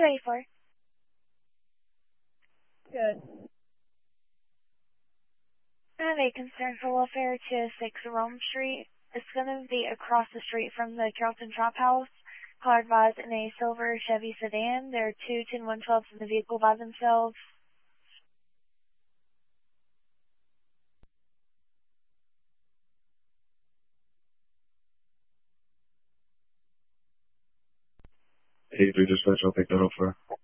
ready for? Good. I have a concern for welfare 206 Rome Street. It's going to be across the street from the Carrollton Chop House. Car advised in a silver Chevy sedan. There are two 10112s in the vehicle by themselves. Hey, 3 dispatch, I'll pick that up for.